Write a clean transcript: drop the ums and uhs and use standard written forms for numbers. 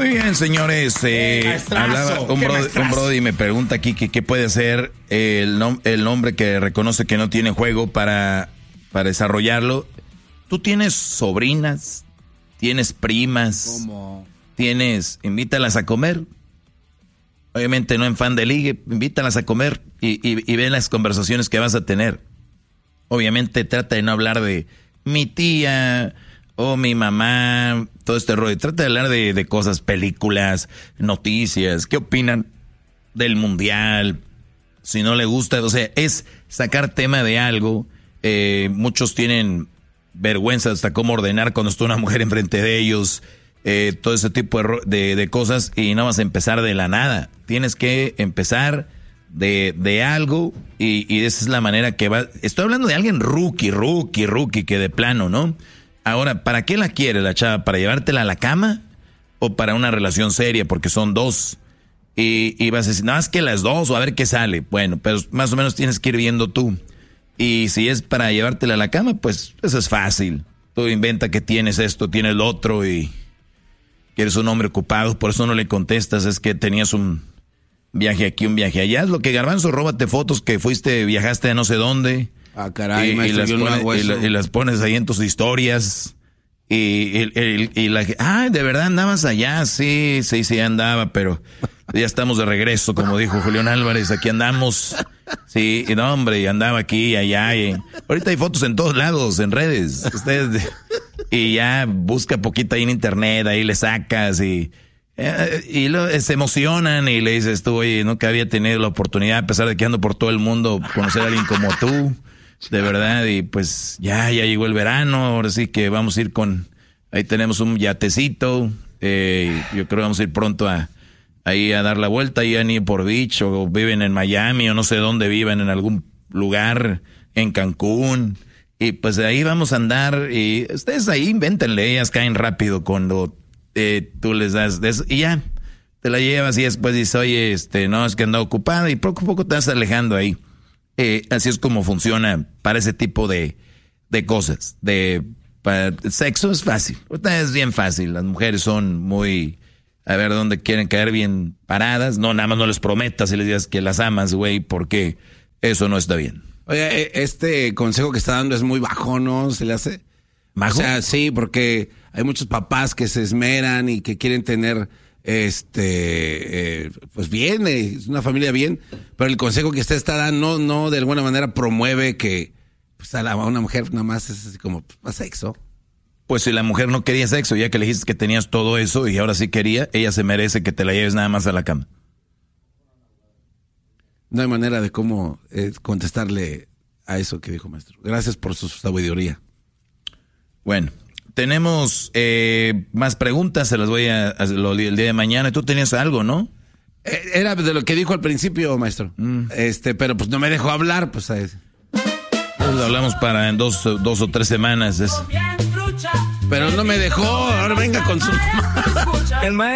Muy bien, señores. Hablaba un brody me pregunta aquí que qué puede hacer el hombre que reconoce que no tiene juego para desarrollarlo. Tú tienes sobrinas, tienes primas, ¿cómo? Invítalas a comer. Obviamente no en fan de ligue, invítalas a comer y ven las conversaciones que vas a tener. Obviamente trata de no hablar de mi tía o mi mamá, todo este rollo. Trata de hablar de cosas, películas, noticias, qué opinan del mundial, si no le gusta. O sea, es sacar tema de algo. Muchos tienen vergüenza hasta cómo ordenar cuando está una mujer enfrente de ellos. Todo ese tipo de cosas y no vas a empezar de la nada. Tienes que empezar de algo y esa es la manera que va. Estoy hablando de alguien rookie, que de plano, ¿no? Ahora, ¿para qué la quiere la chava? ¿Para llevártela a la cama o para una relación seria? Porque son dos. Y vas a decir, no, es que las dos o a ver qué sale. Bueno, pero más o menos tienes que ir viendo tú. Y si es para llevártela a la cama, pues eso es fácil. Tú inventa que tienes esto, tienes lo otro y que eres un hombre ocupado, por eso no le contestas, es que tenías un viaje aquí, un viaje allá. Es lo que Garbanzo, róbate fotos que viajaste a no sé dónde. Ah, caray, maestro, y las pones ahí en tus historias. De verdad andabas allá, sí, andaba, pero ya estamos de regreso, como dijo Julián Álvarez, aquí andamos. Sí, y no, hombre, andaba aquí, allá. Ahorita hay fotos en todos lados, en redes. Y ya busca poquito ahí en internet, ahí le sacas y se emocionan y le dices tú, oye, nunca había tenido la oportunidad, a pesar de que ando por todo el mundo, conocer a alguien como tú, de verdad. Y pues ya llegó el verano, ahora sí que vamos a ir ahí tenemos un yatecito, yo creo que vamos a ir pronto ahí a dar la vuelta, ahí a Newport Beach, o viven en Miami, o no sé dónde viven, en algún lugar, en Cancún. Y pues de ahí vamos a andar, y ustedes ahí invéntenle, ellas caen rápido cuando tú les das de eso, y ya, te la llevas y después dices, oye, no, es que ando ocupada, y poco a poco te vas alejando ahí. Así es como funciona para ese tipo de cosas. Para sexo es fácil, es bien fácil, las mujeres son muy, a ver dónde quieren caer bien paradas, no, nada más no les prometas y les digas que las amas, güey, porque eso no está bien. Oye, este consejo que está dando es muy bajo, ¿no? ¿Se le hace? ¿Bajo? O sea, sí, porque hay muchos papás que se esmeran y que quieren tener, pues bien, una familia bien, pero el consejo que usted está dando no de alguna manera promueve que pues a una mujer nada más es así como más sexo. Pues si la mujer no quería sexo, ya que le dijiste que tenías todo eso y ahora sí quería, ella se merece que te la lleves nada más a la cama. No hay manera de cómo contestarle a eso que dijo, maestro. Gracias por su sabiduría. Bueno, tenemos más preguntas, se las voy el día de mañana. Tú tenías algo, ¿no? Era de lo que dijo al principio, maestro. Pero pues no me dejó hablar, pues a eso. Pues hablamos para en dos o 3 semanas. Pero no me dejó, ahora venga con su...